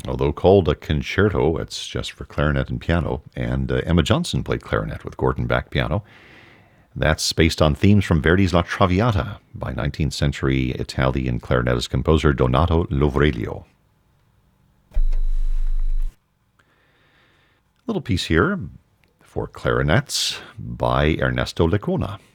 Although called a concerto, it's just for clarinet and piano. And Emma Johnson played clarinet with Gordon Bach piano. That's based on themes from Verdi's La Traviata by 19th century Italian clarinetist composer Donato Lovreglio. Little piece here for clarinets by Ernesto Lecona.